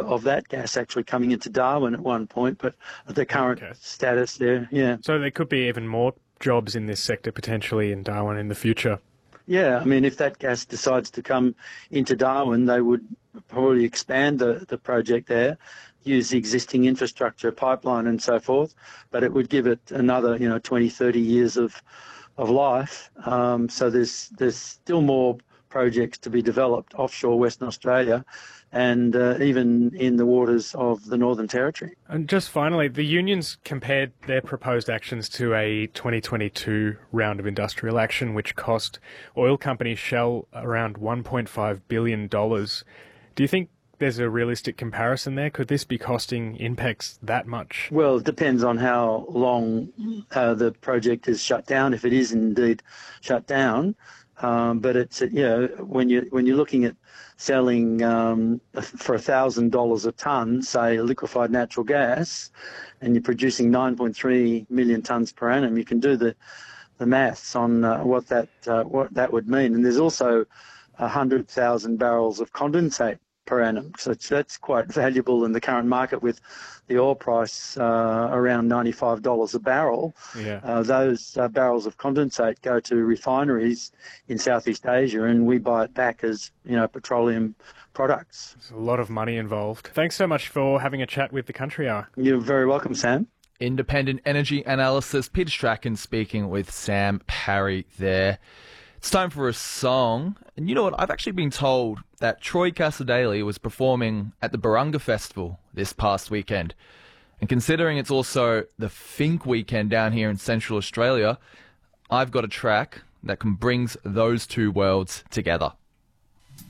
of that gas actually coming into Darwin at one point, but the current status there, yeah. So there could be even more jobs in this sector potentially in Darwin in the future. Yeah, I mean, if that gas decides to come into Darwin, they would probably expand the project there, use the existing infrastructure, pipeline and so forth, but it would give it another, 20, 30 years of life. So there's still more projects to be developed offshore Western Australia and even in the waters of the Northern Territory. And just finally, the unions compared their proposed actions to a 2022 round of industrial action, which cost oil company Shell around $1.5 billion. Do you think there's a realistic comparison there? Could this be costing INPEX that much? Well, it depends on how long the project is shut down, if it is indeed shut down. But it's, when you're looking at selling for $1,000 a tonne, say, liquefied natural gas, and you're producing 9.3 million tonnes per annum, you can do the maths on what that would mean. And there's also 100,000 barrels of condensate per annum. So that's quite valuable in the current market with the oil price around $95 a barrel. Yeah. Those barrels of condensate go to refineries in Southeast Asia, and we buy it back as, petroleum products. There's a lot of money involved. Thanks so much for having a chat with the Country Hour. You're very welcome, Sam. Independent energy analysis, Peter Strachan speaking with Sam Parry there. It's time for a song. And you know what? I've actually been told that Troy Cassar-Daley was performing at the Barunga Festival this past weekend. And considering it's also the Fink weekend down here in Central Australia, I've got a track that brings those two worlds together.